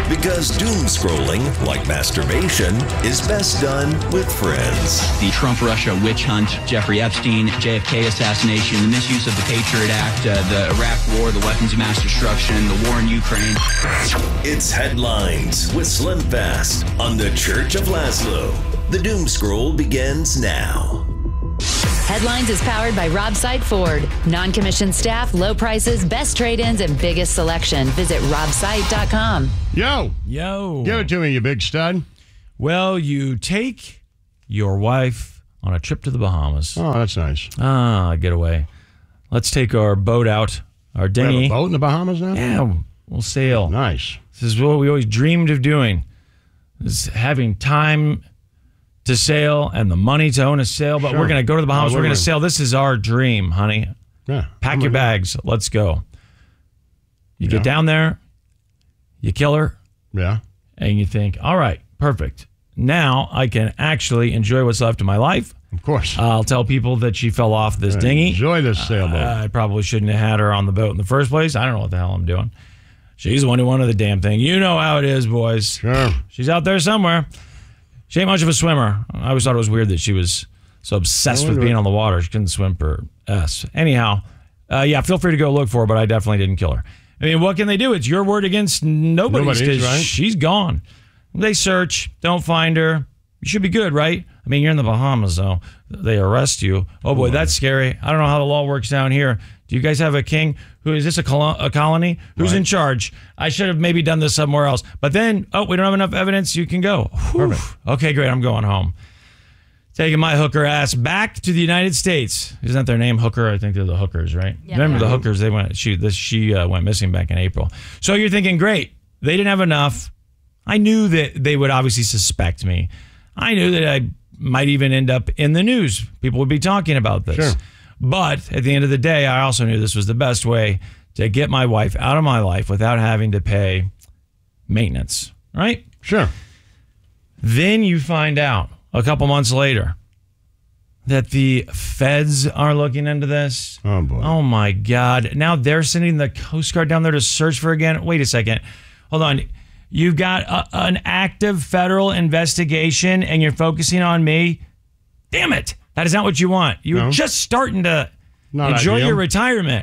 Because doom scrolling, like masturbation, is best done with friends. The Trump-Russia witch hunt, Jeffrey Epstein, JFK assassination, the misuse of the Patriot Act, the Iraq War, the weapons of mass destruction, the war in Ukraine. It's Headlines with Slim Fast on the Church of Laszlo. The doom scroll begins now. Headlines is powered by Rob Side Ford. Non-commissioned staff, low prices, best trade-ins, and biggest selection. Visit robsite.com. Yo. Give it to me, you big stud. Well, you take your wife on a trip to the Bahamas. Oh, that's nice. Getaway. Let's take our boat out, our dinghy. We have a boat in the Bahamas now? Yeah, we'll sail. Nice. This is what we always dreamed of doing, is having time to sail and the money to own a sail, but we're going to go to the Bahamas. We're going to sail. This is our dream, honey. Yeah. Pack your bags. Let's go. You get down there, you kill her. Yeah. And you think, all right, perfect. Now I can actually enjoy what's left of my life. Of course. I'll tell people that she fell off this dinghy. Enjoy this sailboat. I probably shouldn't have had her on the boat in the first place. I don't know what the hell I'm doing. She's the one who wanted the damn thing. You know how it is, boys. Sure. She's out there somewhere. She ain't much of a swimmer. I always thought it was weird that she was so obsessed with being on the water. She couldn't swim for S. Anyhow, feel free to go look for her, but I definitely didn't kill her. I mean, what can they do? It's your word against nobody's, because right? She's gone. They search, don't find her. You should be good, right? I mean, you're in the Bahamas, though. They arrest you. Oh, boy, that's scary. I don't know how the law works down here. Do you guys have a king? Who is this, a colony? Who's in charge? I should have maybe done this somewhere else. But then, we don't have enough evidence. You can go. Perfect. Okay, great. I'm going home. Taking my hooker ass back to the United States. Isn't that their name, Hooker? I think they're the hookers, right? Yeah. Remember the hookers? They went. She went missing back in April. So you're thinking, great. They didn't have enough. I knew that they would obviously suspect me. I knew that I might even end up in the news. People would be talking about this. Sure. But at the end of the day, I also knew this was the best way to get my wife out of my life without having to pay maintenance, right? Sure. Then you find out a couple months later that the feds are looking into this. Oh, boy. Oh, my God. Now they're sending the Coast Guard down there to search for again. Wait a second. Hold on. You've got an active federal investigation and you're focusing on me? Damn it. That is not what you want. You were just starting to enjoy your retirement.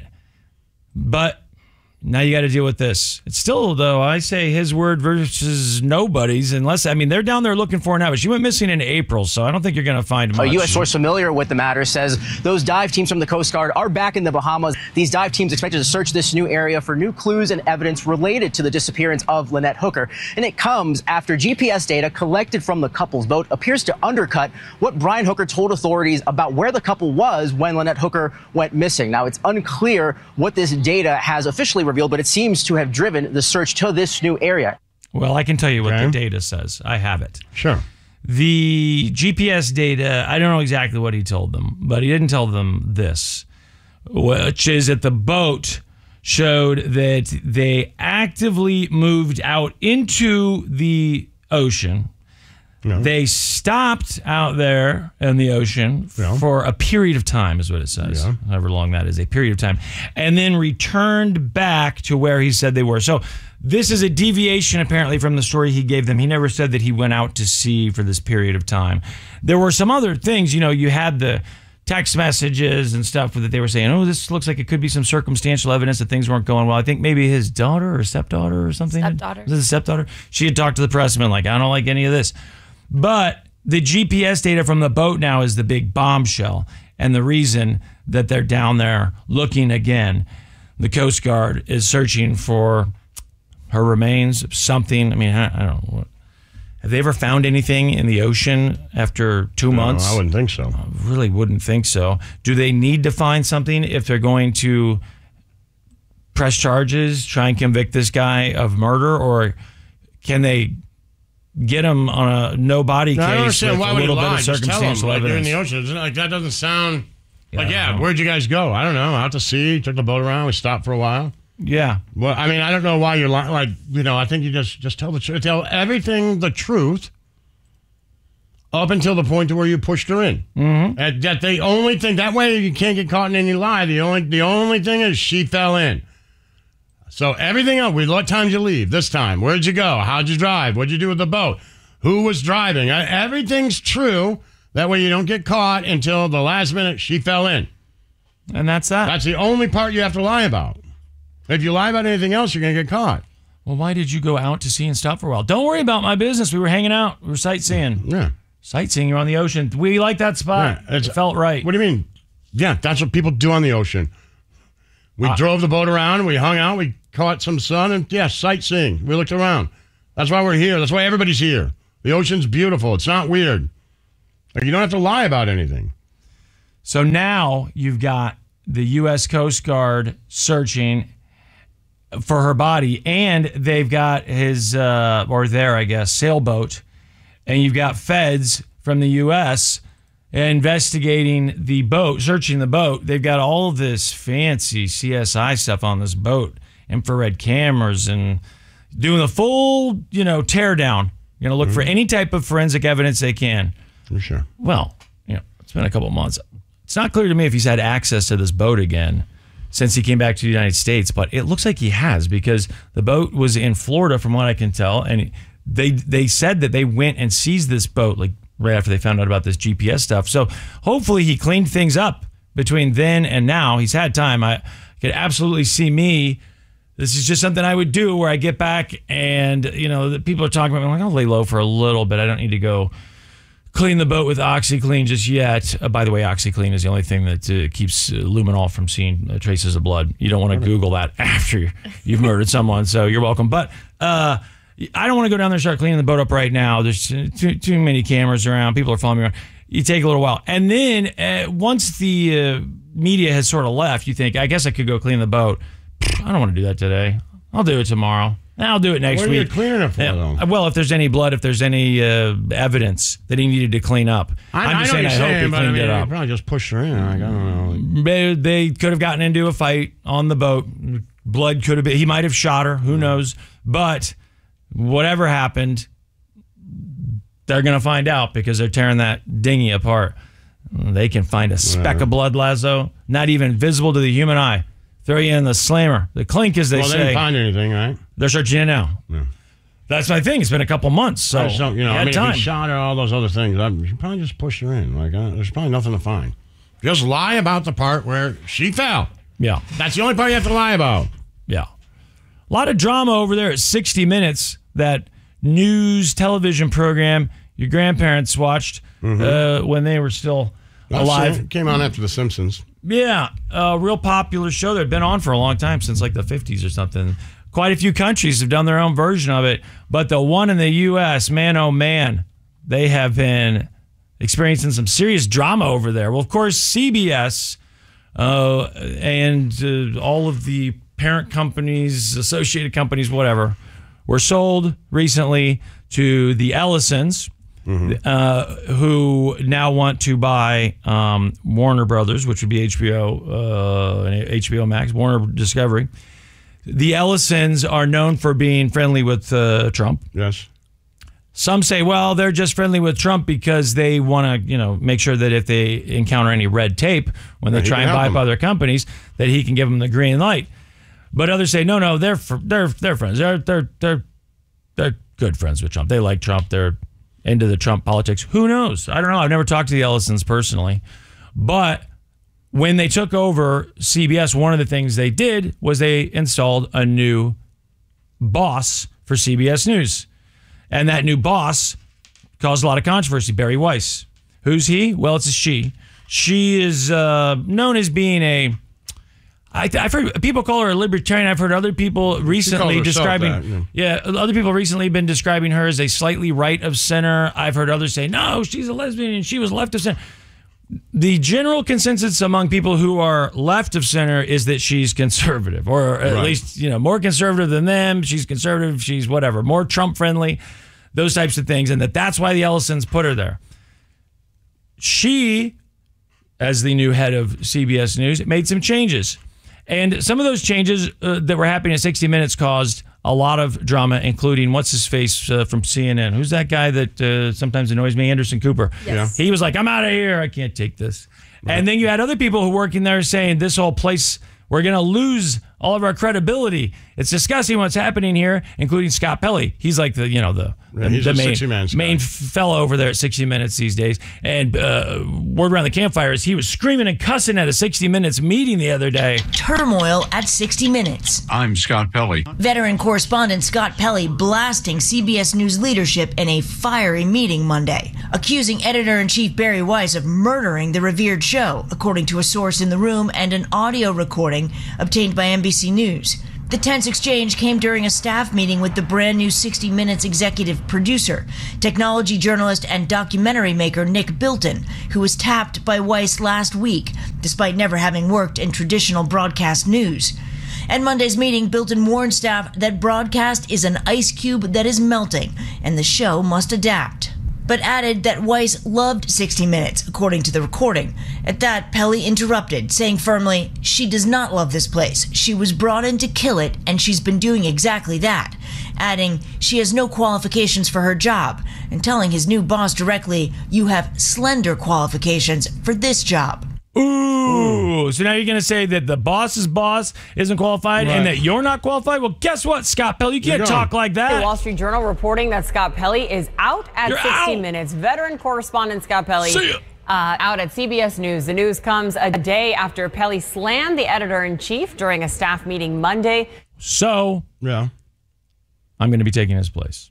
But now you got to deal with this. It's still, though, I say his word versus nobody's, unless, I mean, they're down there looking for her now, but she went missing in April, so I don't think you're going to find much. A U.S. source familiar with the matter says those dive teams from the Coast Guard are back in the Bahamas. These dive teams expected to search this new area for new clues and evidence related to the disappearance of Lynette Hooker. And it comes after GPS data collected from the couple's boat appears to undercut what Brian Hooker told authorities about where the couple was when Lynette Hooker went missing. Now, it's unclear what this data has officially revealed, but it seems to have driven the search to this new area. Well, I can tell you what the data says. I have it. Sure. The GPS data, I don't know exactly what he told them, but he didn't tell them this, which is that the boat showed that they actively moved out into the ocean. No. They stopped out there in the ocean for a period of time, is what it says. Yeah. However long that is, a period of time. And then returned back to where he said they were. So this is a deviation, apparently, from the story he gave them. He never said that he went out to sea for this period of time. There were some other things. You know, you had the text messages and stuff that they were saying, oh, this looks like it could be some circumstantial evidence that things weren't going well. I think maybe his daughter or stepdaughter or something. Stepdaughter. Was it a stepdaughter? She had talked to the press and been like, I don't like any of this. But the GPS data from the boat now is the big bombshell. And the reason that they're down there looking again, the Coast Guard is searching for her remains, something. I mean, I don't know. Have they ever found anything in the ocean after 2 months? I wouldn't think so. I really wouldn't think so. Do they need to find something if they're going to press charges, try and convict this guy of murder, or can they get him on a no-body case with a little bit of circumstantial evidence? You're in the ocean. Like, that doesn't sound like, where'd you guys go? I don't know. Out to sea, took the boat around, we stopped for a while. Yeah. Well, I mean, I don't know why you're lying. Like, you know, I think you just tell the truth. Tell everything the truth up until the point to where you pushed her in. Mm-hmm. That the only thing, that way you can't get caught in any lie. The only thing is she fell in. So everything else, what time did you leave this time? Where'd you go? How'd you drive? What'd you do with the boat? Who was driving? Everything's true. That way you don't get caught until the last minute she fell in. And that's that. That's the only part you have to lie about. If you lie about anything else, you're going to get caught. Well, why did you go out to sea and stop for a while? Don't worry about my business. We were hanging out. We were sightseeing. Yeah. Sightseeing, you're on the ocean. We like that spot. Yeah, it felt right. What do you mean? Yeah, that's what people do on the ocean. We drove the boat around, we hung out, we caught some sun, and sightseeing. We looked around. That's why we're here. That's why everybody's here. The ocean's beautiful. It's not weird. Like, you don't have to lie about anything. So now you've got the U.S. Coast Guard searching for her body, and they've got his, sailboat, and you've got feds from the U.S. investigating the boat, searching the boat. They've got all of this fancy CSI stuff on this boat, infrared cameras, and doing the full, tear down. You're going to look for any type of forensic evidence they can. For sure. Well, it's been a couple of months. It's not clear to me if he's had access to this boat again since he came back to the United States, but it looks like he has, because the boat was in Florida from what I can tell, and they said that they went and seized this boat like right after they found out about this GPS stuff. So hopefully he cleaned things up between then and now. He's had time. I could absolutely see me. This is just something I would do where I get back and, the people are talking about me. I'm like, I'll lay low for a little bit. I don't need to go clean the boat with OxyClean just yet. By the way, OxyClean is the only thing that keeps luminol from seeing traces of blood. You don't want to Google that after you've murdered someone, so you're welcome. But I don't want to go down there and start cleaning the boat up right now. There's too many cameras around. People are following me around. You take a little while. And then once the media has sort of left, you think, I guess I could go clean the boat. I don't want to do that today. I'll do it tomorrow. I'll do it next week. What are you cleaning it for, though? Well, if there's any blood, if there's any evidence that he needed to clean up. I'm just saying I hope he cleaned it up. Probably just pushed her in. I don't know. They could have gotten into a fight on the boat. Blood could have been. He might have shot her. Who knows? But whatever happened, they're going to find out because they're tearing that dinghy apart. They can find a speck of blood, Lazo, not even visible to the human eye. Throw you in the slammer. The clink, as they say. Well, they didn't find anything, right? They're searching it now. Yeah. That's my thing. It's been a couple months, so if he shot her, all those other things, you probably just push her in. Like, there's probably nothing to find. Just lie about the part where she fell. Yeah. That's the only part you have to lie about. Yeah. A lot of drama over there at 60 Minutes, that news television program your grandparents watched when they were still alive. It came on after The Simpsons. Yeah, a real popular show that had been on for a long time, since like the 50s or something. Quite a few countries have done their own version of it, but the one in the U.S., man, oh man, they have been experiencing some serious drama over there. Well, of course, CBS and all of the parent companies, associated companies, whatever, were sold recently to the Ellisons, who now want to buy Warner Brothers, which would be HBO, HBO Max, Warner Discovery. The Ellisons are known for being friendly with Trump. Yes. Some say, well, they're just friendly with Trump because they want to, make sure that if they encounter any red tape when they try and buy up other companies, that he can give them the green light. But others say, no, they're friends. They're good friends with Trump. They like Trump. They're into the Trump politics. Who knows? I don't know. I've never talked to the Ellisons personally. But when they took over CBS, one of the things they did was they installed a new boss for CBS News. And that new boss caused a lot of controversy, Barry Weiss. Who's he? Well, it's a she. She is known as being I've heard people call her a libertarian. I've heard other people recently describing other people recently been describing her as a slightly right of center. I've heard others say, no, she's a lesbian and she was left of center. The general consensus among people who are left of center is that she's conservative, or at least, more conservative than them. She's conservative. She's whatever, more Trump friendly, those types of things. And that's why the Ellisons put her there. She, as the new head of CBS News, made some changes. And some of those changes that were happening at 60 Minutes caused a lot of drama, including what's-his-face from CNN. Who's that guy that sometimes annoys me? Anderson Cooper. Yes. He was like, I'm out of here. I can't take this. Right. And then you had other people who work in there saying this whole place We're going to lose all of our credibility. It's disgusting what's happening here, including Scott Pelley. He's like the main fellow over there at 60 Minutes these days. And word around the campfire is he was screaming and cussing at a 60 Minutes meeting the other day. Turmoil at 60 Minutes. I'm Scott Pelley. Veteran correspondent Scott Pelley blasting CBS News leadership in a fiery meeting Monday, accusing editor-in-chief Barry Weiss of murdering the revered show, according to a source in the room and an audio recording obtained by NBC News. The tense exchange came during a staff meeting with the brand new 60 Minutes executive producer, technology journalist and documentary maker Nick Bilton, who was tapped by Weiss last week, despite never having worked in traditional broadcast news. At Monday's meeting, Bilton warned staff that broadcast is an ice cube that is melting, and the show must adapt. But added that Weiss loved 60 Minutes, according to the recording. At that, Pelley interrupted, saying firmly, she does not love this place. She was brought in to kill it, and she's been doing exactly that. Adding, she has no qualifications for her job, and telling his new boss directly, you have slender qualifications for this job. Ooh, so now you're going to say that the boss's boss isn't qualified and that you're not qualified? Well, guess what, Scott Pelley? You can't talk like that. The Wall Street Journal reporting that Scott Pelley is out at 60 Minutes. Veteran correspondent Scott Pelley out at CBS News. The news comes a day after Pelley slammed the editor-in-chief during a staff meeting Monday. So, I'm going to be taking his place.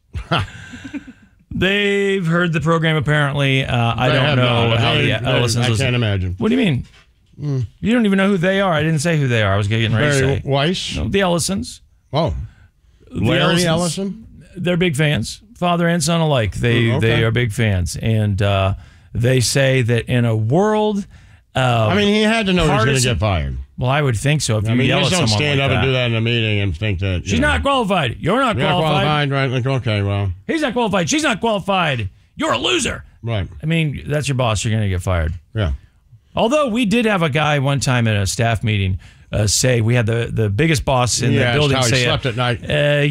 They've heard the program, apparently. I don't know how the Ellisons... I can't imagine. What do you mean? You don't even know who they are. I didn't say who they are. I was getting ready to say. Weiss? No, the Ellisons. Oh. Larry Ellison? They're big fans. Father and son alike. They are big fans. And they say that in a world... he had to know he was going to get fired. Well, I would think so. If you yell at someone don't stand like up that. and do that in a meeting and think that... She's not qualified. You're not qualified. Right? Like, okay, well... He's not qualified. She's not qualified. You're a loser. Right. I mean, that's your boss. You're going to get fired. Yeah. Although we did have a guy one time at a staff meeting say, we had the biggest boss in the building how he say, slept at night.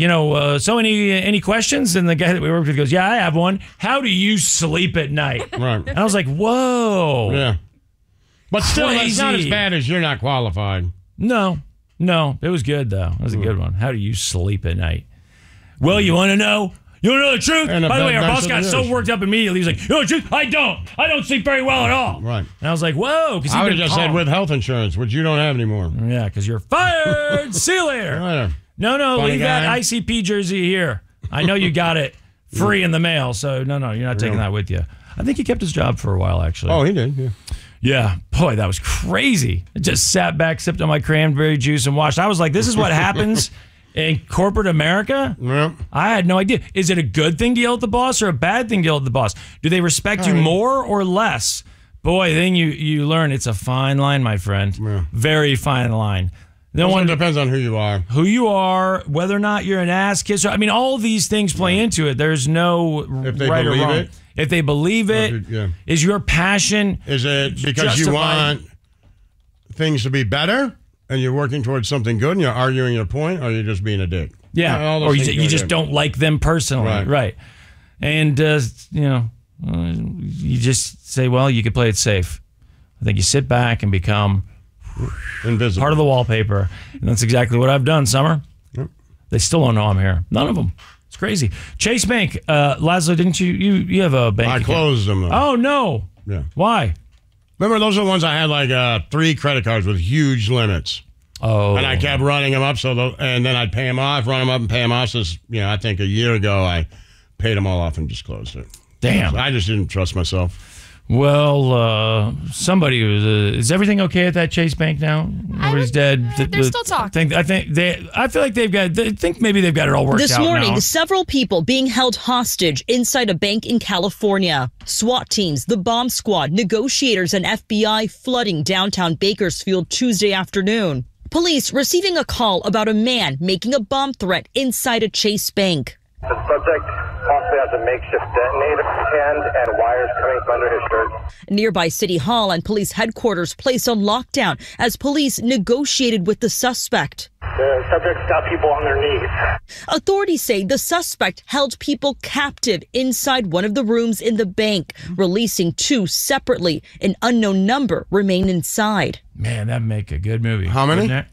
So any questions? And the guy that we worked with goes, yeah, I have one. How do you sleep at night? Right. And I was like, whoa. Yeah. But still, Crazy. it's not as bad as you're not qualified. No, it was good, though. It was a good one. How do you sleep at night? Well, you want to know? You want to know the truth? By the way, our boss got so worked up immediately. He's like, you know the truth? I don't sleep very well at all. Right. And I was like, whoa. I would have just said with health insurance, which you don't have anymore. Yeah, because you're fired. See you later. Right. No, Funny leave guy. that ICP jersey here. I know you got it free in the mail, so no, you're not taking that with you. I think he kept his job for a while, actually. Oh, he did, yeah. Yeah, boy, that was crazy. I just sat back, sipped on my cranberry juice, and watched. I was like, this is what happens in corporate America? Yeah. I had no idea. Is it a good thing to yell at the boss or a bad thing to yell at the boss? Do they respect you more or less? Boy, then you learn it's a fine line, my friend. Yeah. Very fine line. It depends on who you are. Who you are, whether or not you're an ass kisser. I mean, all these things play into it. There's no right or wrong. If they believe it, is your passion... Is it because you want things to be better and you're working towards something good and you're arguing your point, or you're just being a dick? Yeah, or you just don't like them personally. Right. And, you just say, well, you could play it safe. I think you sit back and become... invisible. Part of the wallpaper. And that's exactly what I've done, Summer. Yep. They still don't know I'm here. None of them. It's crazy. Chase Bank. Laszlo, didn't you have a bank account? Closed them, though. Oh, no. Yeah. Why? Remember, those are the ones I had like 3 credit cards with huge limits. Oh. And I kept running them up, and then I'd pay them off, run them up and pay them off. So, I think a year ago I paid them all off and just closed it. Damn. So I just didn't trust myself. Well, somebody was. Is everything okay at that Chase Bank now? Everybody's dead. They're still talking. I feel like they've got. I think maybe they've got it all worked out. This morning, now. several people being held hostage inside a bank in California. SWAT teams, the bomb squad, negotiators, and FBI flooding downtown Bakersfield Tuesday afternoon. Police receiving a call about a man making a bomb threat inside a Chase Bank. The subject possibly has a makeshift detonator and wires coming from under his shirt. Nearby City Hall and police headquarters placed on lockdown as police negotiated with the suspect. The subject's got people on their knees. Authorities say the suspect held people captive inside one of the rooms in the bank, releasing 2 separately. An unknown number remain inside. Man, that'd make a good movie. How many?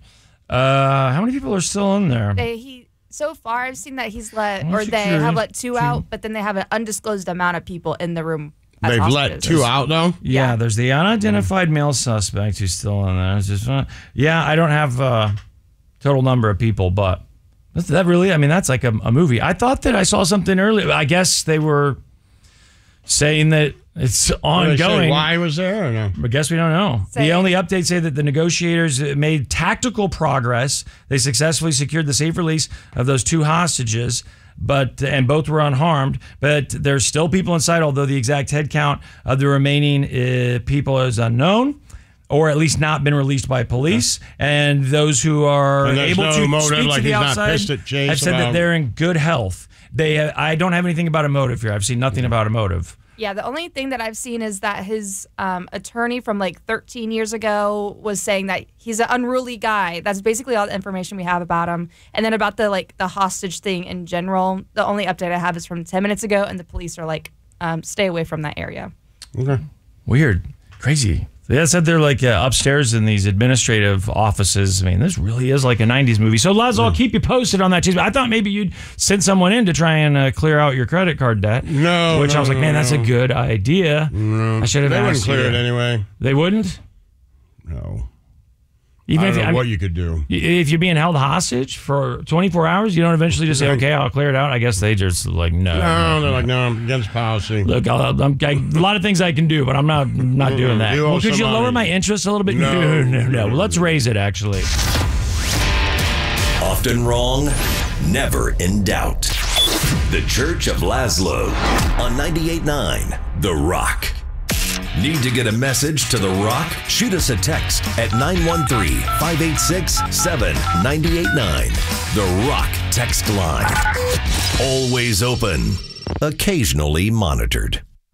How many people are still in there? So far, I've seen that he's let, or they have let 2 out, but then they have an undisclosed amount of people in the room. They've let 2 out, though? Yeah, there's the unidentified male suspect who's still in there. It's just, I don't have a total number of people, but that really, I mean, that's like a movie. I thought that I saw something earlier. I guess they were saying that it's ongoing. Did they say why was there or no? I guess we don't know. The only updates say that the negotiators made tactical progress. They successfully secured the safe release of those 2 hostages, and both were unharmed. But there's still people inside, although the exact head count of the remaining people is unknown, or at least not been released by police. Okay. And those who are able to speak to the outside have said that they're in good health. I don't have anything about a motive here. I've seen nothing about a motive. Yeah, the only thing that I've seen is that his attorney from like 13 years ago was saying that he's an unruly guy. That's basically all the information we have about him. And then about the hostage thing in general, the only update I have is from 10 minutes ago, and the police are like, stay away from that area. Okay. Weird. Crazy. They said they're like upstairs in these administrative offices. I mean, this really is like a 90s movie. So, Lazo, I'll keep you posted on that. I thought maybe you'd send someone in to try and clear out your credit card debt. No. Which I was like, man, that's a good idea. No. I should have asked you. They wouldn't clear it anyway. They wouldn't? No. Even I don't know what you could do. If you're being held hostage for 24 hours, you don't eventually just say, okay, I'll clear it out. I guess they just like, no. They're like, no, I'm against policy. Look, a lot of things I can do, but I'm not doing that. Well, could you lower my interest a little bit? No. Well, let's raise it, actually. Often wrong, never in doubt. The Church of Laszlo on 98.9 The Rock. Need to get a message to The Rock? Shoot us a text at 913-586-7989. The Rock text line. Always open, occasionally monitored.